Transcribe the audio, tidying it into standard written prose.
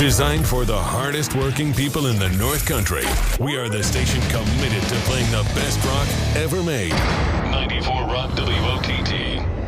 Designed for the hardest working people in the North Country. We are the station committed to playing the best rock ever made. 94 Rock WOTT.